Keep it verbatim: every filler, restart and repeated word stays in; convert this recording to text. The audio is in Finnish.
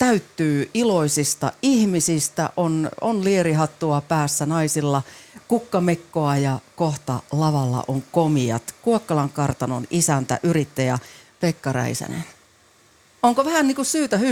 täyttyy iloisista ihmisistä, on, on lierihattua päässä naisilla, kukkamekkoa ja kohta lavalla on komiat. Kuokkalan kartanon isäntä, yrittäjä Pekka Räisänen. Onko vähän niin kuin syytä